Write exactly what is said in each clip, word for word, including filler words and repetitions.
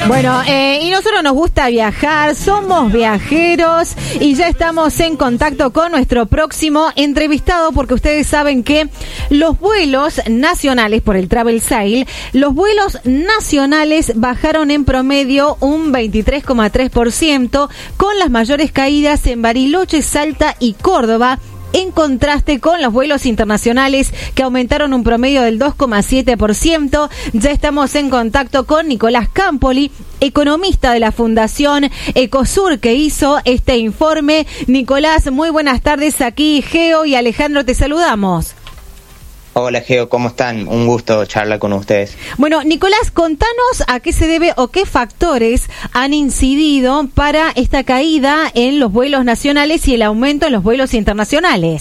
Bueno, eh, y nosotros nos gusta viajar, somos viajeros y ya estamos en contacto con nuestro próximo entrevistado porque ustedes saben que los vuelos nacionales por el Travel Sale, los vuelos nacionales bajaron en promedio un veintitrés coma tres por ciento con las mayores caídas en Bariloche, Salta y Córdoba, en contraste con los vuelos internacionales que aumentaron un promedio del dos coma siete por ciento. Ya estamos en contacto con Nicolás Campoli, economista de la Fundación Ecosur, que hizo este informe. Nicolás, muy buenas tardes. Aquí Geo y Alejandro te saludamos. Hola Geo, ¿cómo están? Un gusto charlar con ustedes. Bueno, Nicolás, contanos a qué se debe o qué factores han incidido para esta caída en los vuelos nacionales y el aumento en los vuelos internacionales.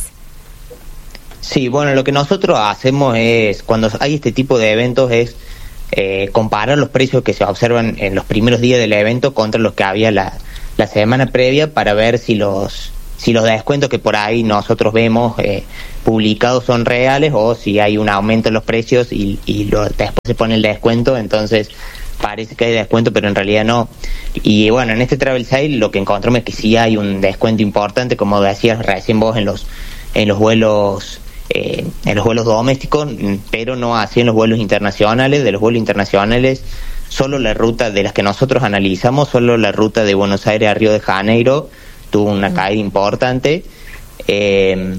Sí, bueno, lo que nosotros hacemos es, cuando hay este tipo de eventos, es eh, comparar los precios que se observan en los primeros días del evento contra los que había la, la semana previa para ver si los... si los descuentos que por ahí nosotros vemos eh, publicados son reales o si hay un aumento en los precios y, y lo, después se pone el descuento, entonces parece que hay descuento pero en realidad no. Y bueno, en este Travel Sale lo que encontramos es que sí hay un descuento importante, como decías recién vos, en los en los vuelos eh, en los vuelos domésticos, pero no así en los vuelos internacionales. De los vuelos internacionales, solo la ruta de las que nosotros analizamos, solo la ruta de Buenos Aires a Río de Janeiro tuvo una caída importante, eh,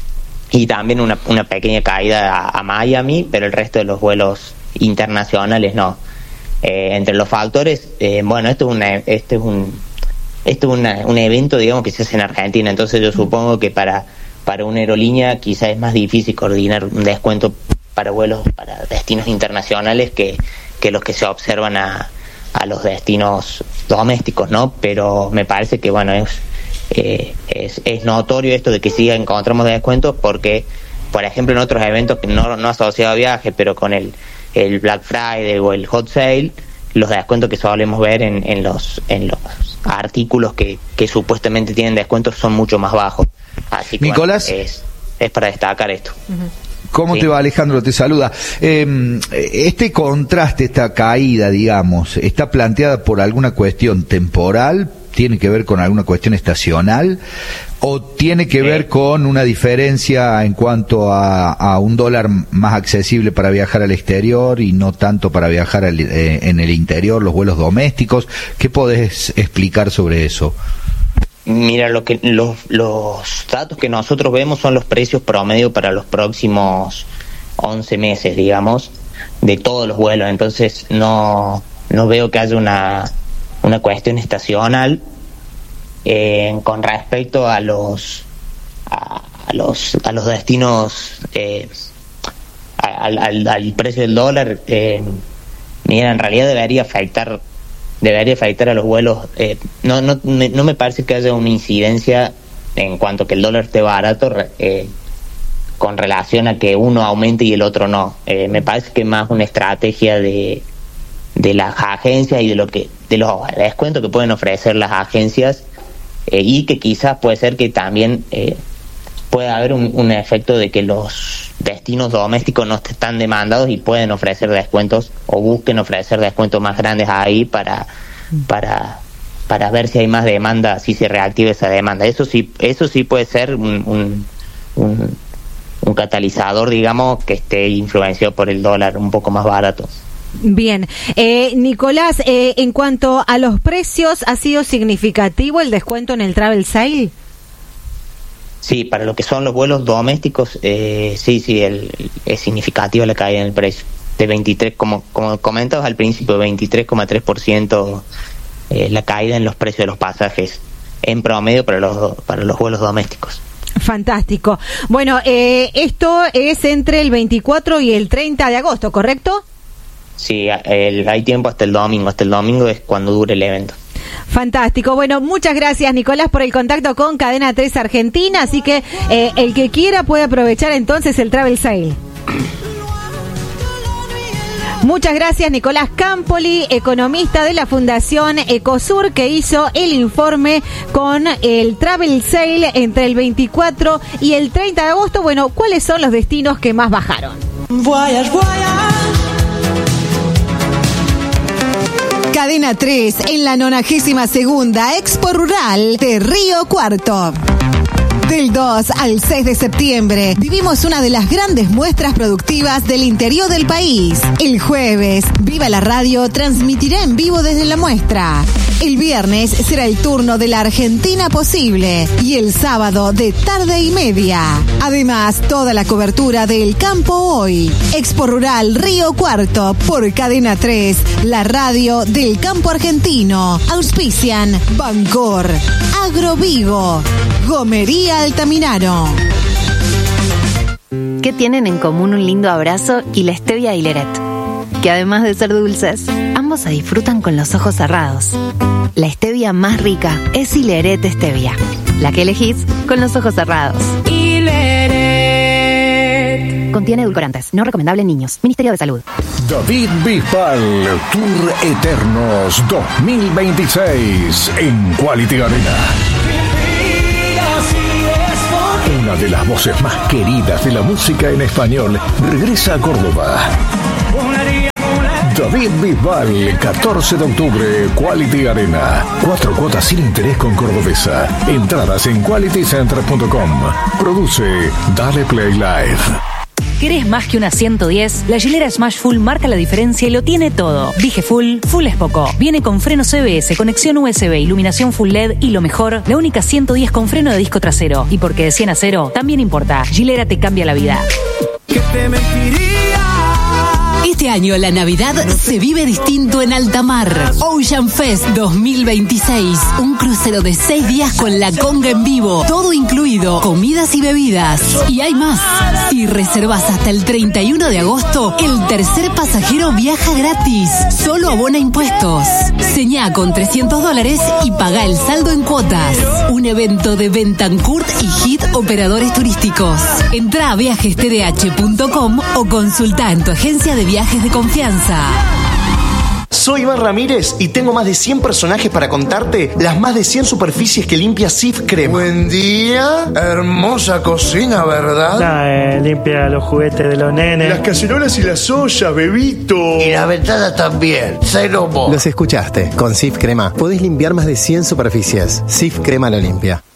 y también una, una pequeña caída a, a Miami, pero el resto de los vuelos internacionales no. Eh, entre los factores, eh, bueno, esto es una, este es un, esto es una, un evento, digamos, que se hace en Argentina, entonces yo supongo que para para una aerolínea quizás es más difícil coordinar un descuento para vuelos para destinos internacionales que que los que se observan a a los destinos domésticos, ¿no? Pero me parece que, bueno, es eh, es, es notorio esto de que sí encontramos descuentos porque, por ejemplo, en otros eventos que no, no asociados a viajes, pero con el, el Black Friday o el Hot Sale, los descuentos que solemos ver en, en los en los artículos que, que supuestamente tienen descuentos son mucho más bajos. Así que, Nicolás, bueno, es, es para destacar esto. Uh-huh. ¿Cómo sí. te va, Alejandro? Te saluda. Eh, este contraste, esta caída, digamos, ¿está planteada por alguna cuestión temporal? ¿Tiene que ver con alguna cuestión estacional? ¿O tiene que ver con una diferencia en cuanto a, a un dólar más accesible para viajar al exterior y no tanto para viajar al, eh, en el interior, los vuelos domésticos? ¿Qué podés explicar sobre eso? Mira, lo que los, los datos que nosotros vemos son los precios promedio para los próximos once meses, digamos, de todos los vuelos. Entonces no no veo que haya una una cuestión estacional eh, con respecto a los a, a los a los destinos, eh, al, al, al precio del dólar. Eh, mira, en realidad debería afectar debería afectar a los vuelos. Eh, no no me, no me parece que haya una incidencia en cuanto que el dólar esté barato eh, con relación a que uno aumente y el otro no. Eh, me parece que es más una estrategia de de las agencias y de lo que de los descuentos que pueden ofrecer las agencias, eh, y que quizás puede ser que también eh, pueda haber un, un efecto de que los destinos domésticos no están demandados y pueden ofrecer descuentos o busquen ofrecer descuentos más grandes ahí para para para ver si hay más demanda, si se reactiva esa demanda. Eso sí eso sí puede ser un un, un, un catalizador, digamos, que esté influenciado por el dólar un poco más barato. Bien, eh, Nicolás, eh, en cuanto a los precios, ¿ha sido significativo el descuento en el Travel Sale? Sí, para lo que son los vuelos domésticos, eh, sí, sí, el, es significativa la caída en el precio. De veintitrés, como como comentabas al principio, veintitrés coma tres por ciento eh, la caída en los precios de los pasajes en promedio para los para los vuelos domésticos. Fantástico. Bueno, eh, esto es entre el veinticuatro y el treinta de agosto, ¿correcto? Sí, el, hay tiempo hasta el domingo. Hasta el domingo es cuando dure el evento. Fantástico. Bueno, muchas gracias, Nicolás, por el contacto con Cadena tres Argentina. Así que eh, el que quiera puede aprovechar entonces el Travel Sale. Muchas gracias, Nicolás Campoli, economista de la Fundación Ecosur, que hizo el informe con el Travel Sale entre el veinticuatro y el treinta de agosto. Bueno, ¿cuáles son los destinos que más bajaron? Voyage, voyage. Cadena tres en la nonagésima segunda Expo Rural de Río Cuarto. Del dos al seis de septiembre vivimos una de las grandes muestras productivas del interior del país. El jueves, Viva la Radio transmitirá en vivo desde la muestra. El viernes será el turno de la Argentina Posible y el sábado de Tarde y Media. Además, toda la cobertura del Campo Hoy. Expo Rural Río Cuarto por Cadena tres, la radio del campo argentino. Auspician Bancor, Agrovivo, Gomería Altamirano. ¿Qué tienen en común un lindo abrazo y la stevia y Hileret? Que además de ser dulces, ambos se disfrutan con los ojos cerrados. La stevia más rica es Hileret Stevia, la que elegís con los ojos cerrados. Hileret. Contiene edulcorantes, no recomendable en niños. Ministerio de Salud. David Bisbal, Tour Eternos dos mil veintiséis en Quality Arena. Una de las voces más queridas de la música en español regresa a Córdoba. David Bisbal, catorce de octubre, Quality Arena. Cuatro cuotas sin interés con Cordobesa. Entradas en quality center punto com. Produce Dale Play Live. ¿Querés más que una ciento diez? La Gilera Smash Full marca la diferencia y lo tiene todo. Dije Full, Full es poco. Viene con freno C B S, conexión U S B, iluminación Full L E D y lo mejor, la única ciento diez con freno de disco trasero. Y porque de cien a cero, también importa. Gilera te cambia la vida. ¿Qué te mentiría? Este año la Navidad se vive distinto en alta mar. Ocean Fest dos mil veintiséis. Un crucero de seis días con la conga en vivo. Todo incluido, comidas y bebidas. Y hay más. Si reservas hasta el treinta y uno de agosto, el tercer pasajero viaja gratis. Solo abona impuestos. Señá con trescientos dólares y paga el saldo en cuotas. Un evento de Bentancourt y Hit Operadores Turísticos. Entrá a viajes t d h punto com o consulta en tu agencia de viajes de confianza. Soy Iván Ramírez y tengo más de cien personajes para contarte las más de cien superficies que limpia Sif Crema. Buen día, hermosa cocina, ¿verdad? Nah, eh, limpia los juguetes de los nenes. Las cacerolas y las ollas, bebito. Y la ventana también, cero mo. Los escuchaste, con Sif Crema podés limpiar más de cien superficies. Sif Crema lo limpia.